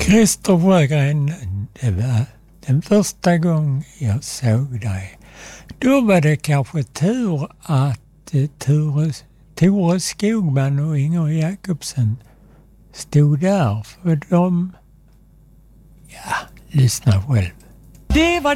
Christer Sjögren, det var den första gången jag såg dig. Då var det kanske tur att Tore Skogman och Inger Jakobsen stod där, för de... Ja, lyssna själv. Det var